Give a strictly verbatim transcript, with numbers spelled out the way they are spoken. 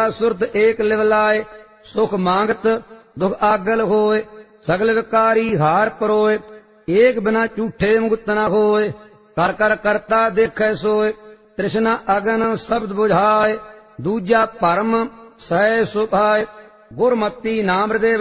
सुरत एक लिव लाए, सुख मांगत दुख आगल होए, सगल विकारी हार परोए, एक बिना झूठे मुक्त न होए, कर कर करता देखे सोए, तृष्णा अगन शब्द बुझाए, दूजा परम सह सुभाए, गुरमति नाम हृदय